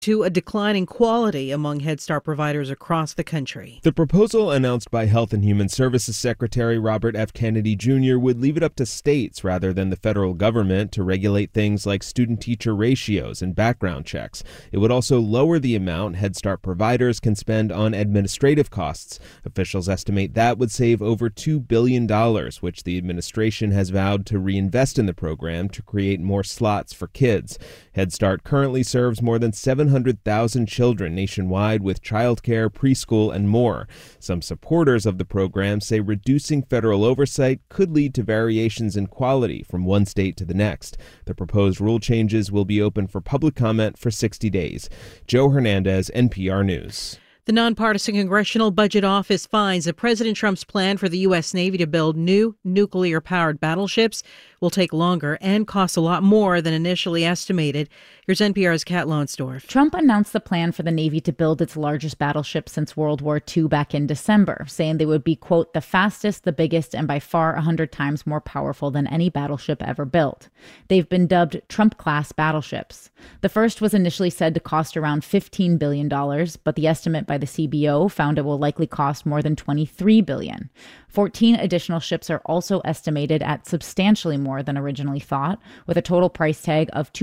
to a decline in quality among Head Start providers across the country. The proposal announced by Health and Human Services Secretary Robert F. Kennedy Jr. would leave it up to states rather than the federal government to regulate things like student-teacher ratios and background checks. It would also lower the amount Head Start providers can spend on administrative costs. Officials estimate that would save over $2 billion, which the administration has vowed to reinvest in the program to create more slots for kids. Head Start currently serves more than 700,000 children nationwide with childcare, preschool, and more. Some supporters of the program say reducing federal oversight could lead to variations in quality from one state to the next. The proposed rule changes will be open for public comment for 60 days. Joe Hernandez, NPR News. The nonpartisan Congressional Budget Office finds that President Trump's plan for the U.S. Navy to build new nuclear-powered battleships will take longer and cost a lot more than initially estimated. Here's NPR's Kat Lonsdorf. Trump announced the plan for the Navy to build its largest battleship since World War II back in December, saying they would be, quote, the fastest, the biggest, and by far 100 times more powerful than any battleship ever built. They've been dubbed Trump-class battleships. The first was initially said to cost around $15 billion, but the estimate by the CBO found it will likely cost more than $23 billion. 14 additional ships are also estimated at substantially more than originally thought, with a total price tag of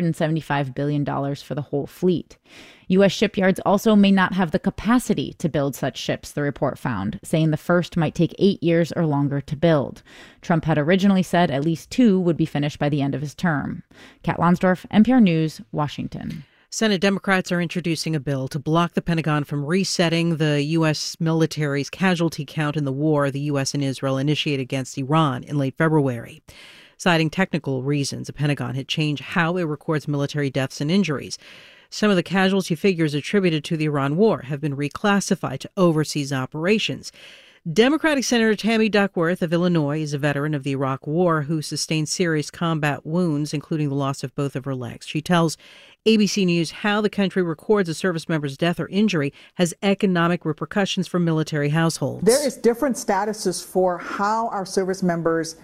$275 billion for the whole fleet. U.S. shipyards also may not have the capacity to build such ships, the report found, saying the first might take 8 years or longer to build. Trump had originally said at least 2 would be finished by the end of his term. Kat Lonsdorf, NPR News, Washington. Senate Democrats are introducing a bill to block the Pentagon from resetting the U.S. military's casualty count in the war the U.S. and Israel initiated against Iran in late February. Citing technical reasons, the Pentagon had changed how it records military deaths and injuries. Some of the casualty figures attributed to the Iran war have been reclassified to overseas operations. Democratic Senator Tammy Duckworth of Illinois is a veteran of the Iraq War who sustained serious combat wounds, including the loss of both of her legs. She tells ABC News how the country records a service member's death or injury has economic repercussions for military households. There is different statuses for how our service members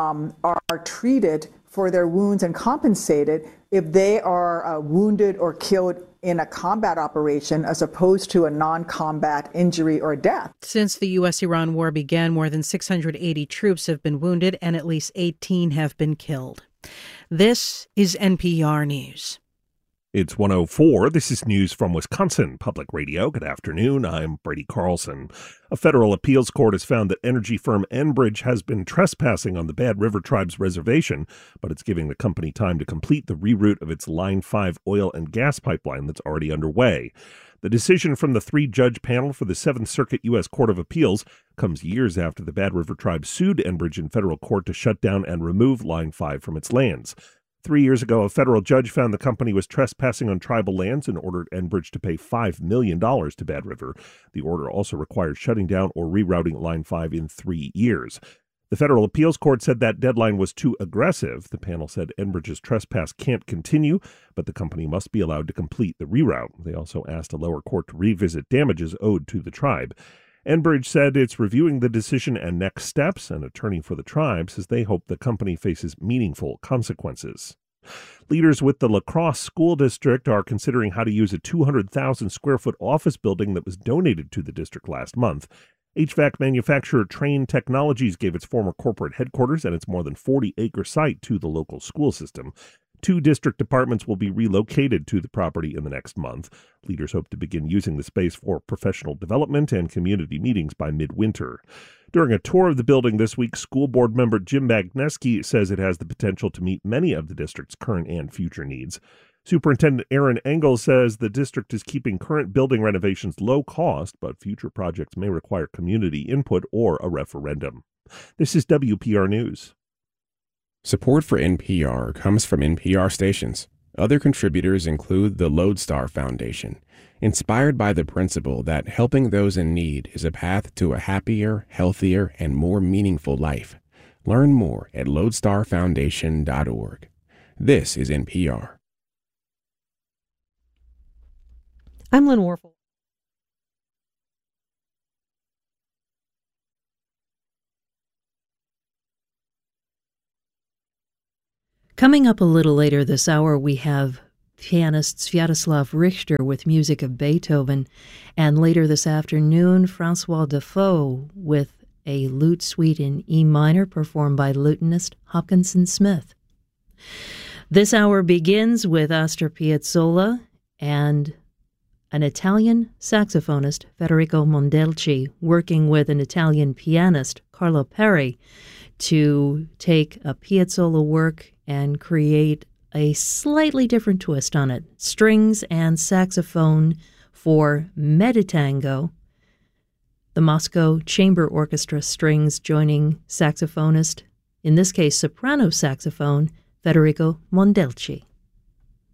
are treated for their wounds and compensated if they are wounded or killed in a combat operation as opposed to a non-combat injury or death. Since the U.S.-Iran war began, more than 680 troops have been wounded and at least 18 have been killed. This is NPR News. It's 1:04. This is news from Wisconsin Public Radio. Good afternoon. I'm Brady Carlson. A federal appeals court has found that energy firm Enbridge has been trespassing on the Bad River Tribe's reservation, but it's giving the company time to complete the reroute of its Line 5 oil and gas pipeline that's already underway. The decision from the 3-judge panel for the 7th Circuit U.S. Court of Appeals comes years after the Bad River Tribe sued Enbridge in federal court to shut down and remove Line 5 from its lands. 3 years ago, a federal judge found the company was trespassing on tribal lands and ordered Enbridge to pay $5 million to Bad River. The order also required shutting down or rerouting Line 5 in 3 years. The federal appeals court said that deadline was too aggressive. The panel said Enbridge's trespass can't continue, but the company must be allowed to complete the reroute. They also asked a lower court to revisit damages owed to the tribe. Enbridge said it's reviewing the decision and next steps. An attorney for the tribe says they hope the company faces meaningful consequences. Leaders with the La Crosse School District are considering how to use a 200,000-square-foot office building that was donated to the district last month. HVAC manufacturer Trane Technologies gave its former corporate headquarters and its more than 40-acre site to the local school system. 2 district departments will be relocated to the property in the next month. Leaders hope to begin using the space for professional development and community meetings by midwinter. During a tour of the building this week, school board member Jim Magneski says it has the potential to meet many of the district's current and future needs. Superintendent Aaron Engel says the district is keeping current building renovations low cost, but future projects may require community input or a referendum. This is WPR News. Support for NPR comes from NPR stations. Other contributors include the Lodestar Foundation, inspired by the principle that helping those in need is a path to a happier, healthier, and more meaningful life. Learn more at lodestarfoundation.org. This is NPR. I'm Lynn Warfel. Coming up a little later this hour, we have pianist Sviatoslav Richter with music of Beethoven, and later this afternoon, Francois Defoe with a lute suite in E minor performed by lutenist Hopkinson Smith. This hour begins with Astor Piazzolla and an Italian saxophonist, Federico Mondelci, working with an Italian pianist, Carlo Peri, to take a Piazzolla work and create a slightly different twist on it. Strings and saxophone for Meditango. The Moscow Chamber Orchestra strings joining saxophonist, in this case soprano saxophone, Federico Mondelci.